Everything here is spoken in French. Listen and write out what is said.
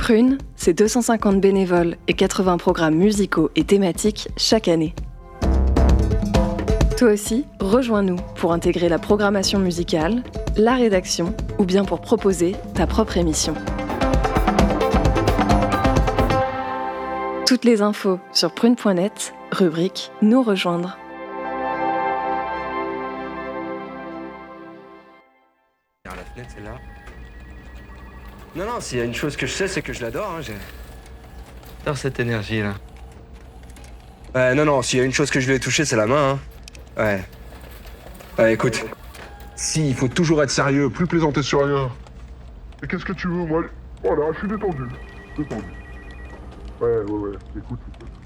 Prune, c'est 250 bénévoles et 80 programmes musicaux et thématiques chaque année. Toi aussi, rejoins-nous pour intégrer la programmation musicale, la rédaction ou bien pour proposer ta propre émission. Toutes les infos sur prune.net, rubrique Nous rejoindre. La fenêtre, c'est là. Non, s'il y a une chose que je sais, c'est que je l'adore. J'adore cette énergie-là. Non, s'il y a une chose que je lui ai touchée, c'est la main. Ouais, écoute. Si, il faut toujours être sérieux, plus plaisanter sur rien. Et qu'est-ce que tu veux, moi? Voilà, je suis détendu. Ouais, écoute.